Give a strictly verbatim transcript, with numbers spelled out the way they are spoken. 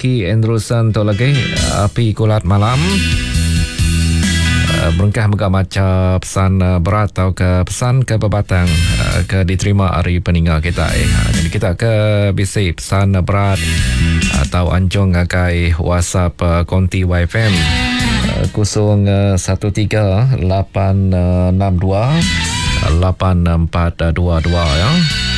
Ki Andrusan tu lagi api kulat malam. Berengkah megak macam pesan berat atau ke pesan ke pebatang ke diterima hari peninggal kita eh. Jadi kita ke bisi pesan berat atau anjong ngakai WhatsApp konti Y F M kosong satu tiga lapan enam dua lapan empat dua dua ya.